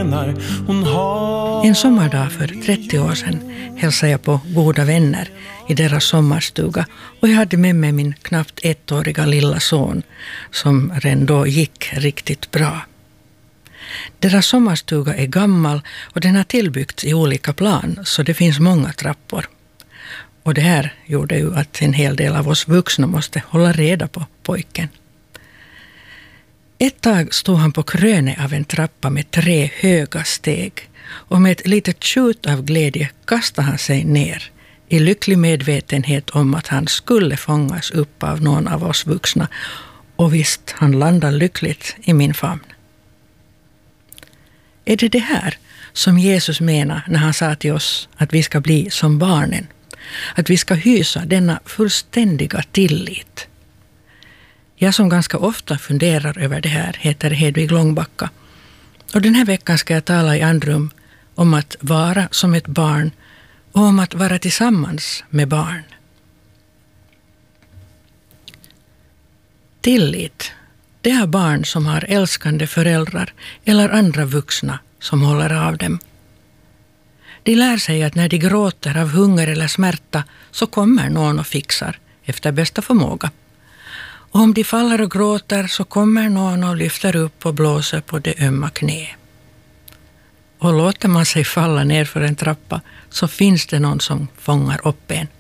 vänner hon har. En sommardag för 30 år sedan hälsade jag på goda vänner i deras sommarstuga och jag hade med mig min knappt 1-åriga lilla son som redan då gick riktigt bra. Deras sommarstuga är gammal och den har tillbyggts i olika plan så det finns många trappor. Och det här gjorde ju att en hel del av oss vuxna måste hålla reda på pojken. Ett tag stod han på krönet av en trappa med 3 höga steg och med ett litet skjut av glädje kastade han sig ner i lycklig medvetenhet om att han skulle fångas upp av någon av oss vuxna och visst, han landade lyckligt i min famn. Är det här som Jesus menar när han sa till oss att vi ska bli som barnen? Att vi ska hysa denna fullständiga tillit? Jag som ganska ofta funderar över det här heter Hedvig Långbacka. Och den här veckan ska jag tala i andrum om att vara som ett barn och om att vara tillsammans med barn. Tillit, det är barn som har älskande föräldrar eller andra vuxna som håller av dem. De lär sig att när de gråter av hunger eller smärta så kommer någon och fixar efter bästa förmåga. Och om de faller och gråter så kommer någon och lyfter upp och blåser på det ömma knä. Och låter man sig falla ner för en trappa så finns det någon som fångar upp en.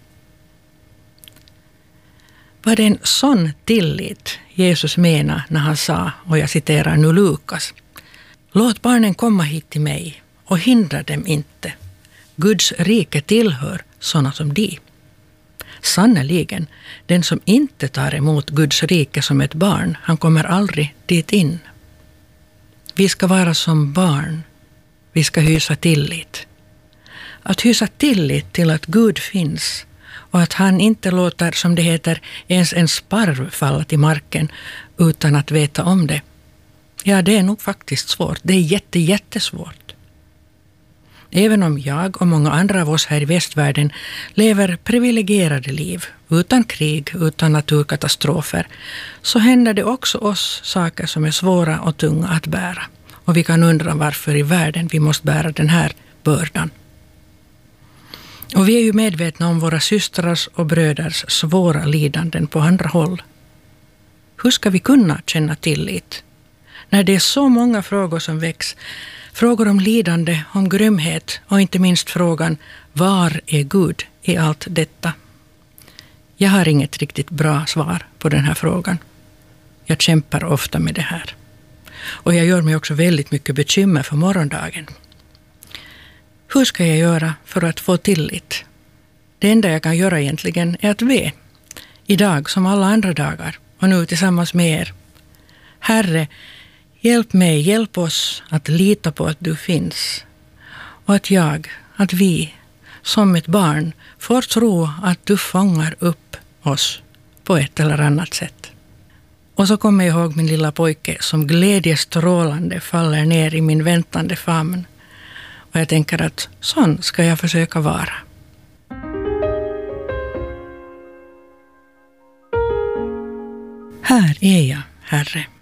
Var det en sån tillit Jesus menar när han sa, och jag citerar nu Lukas: låt barnen komma hit till mig och hindra dem inte. Guds rike tillhör sådana som de. Sannoliken, den som inte tar emot Guds rike som ett barn, han kommer aldrig dit in. Vi ska vara som barn. Vi ska hysa tillit. Att hysa tillit till att Gud finns och att han inte låter, som det heter, ens en sparv falla till marken utan att veta om det. Ja, det är nog faktiskt svårt. Det är jättesvårt. Även om jag och många andra av oss här i västvärlden lever privilegierade liv, utan krig, utan naturkatastrofer, så händer det också oss saker som är svåra och tunga att bära. Och vi kan undra varför i världen vi måste bära den här bördan. Och vi är ju medvetna om våra systrars och bröders svåra lidanden på andra håll. Hur ska vi kunna känna tillit när det är så många frågor som väcks? Frågor om lidande, om grymhet och inte minst frågan: var är Gud i allt detta? Jag har inget riktigt bra svar på den här frågan. Jag kämpar ofta med det här. Och jag gör mig också väldigt mycket bekymmer för morgondagen. Hur ska jag göra för att få tillit? Det enda jag kan göra egentligen är att be. Idag som alla andra dagar och nu tillsammans med er. Herre, hjälp mig, hjälp oss att lita på att du finns. Och att vi som ett barn får tro att du fångar upp oss på ett eller annat sätt. Och så kommer jag ihåg min lilla pojke som glädjestrålande faller ner i min väntande famn. Och jag tänker att sån ska jag försöka vara. Här är jag, Herre.